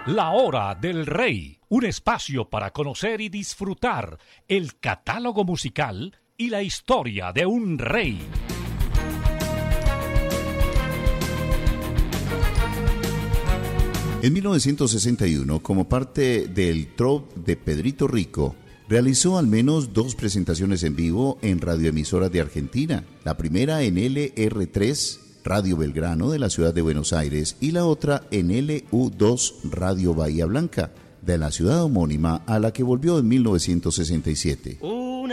La Hora del Rey, un espacio para conocer y disfrutar el catálogo musical y la historia de un rey. En 1961, como parte del Trop de Pedrito Rico, realizó al menos 2 presentaciones en vivo en radioemisoras de Argentina, la primera en LR3, Radio Belgrano de la ciudad de Buenos Aires, y la otra en LU2, Radio Bahía Blanca, de la ciudad homónima, a la que volvió en 1967.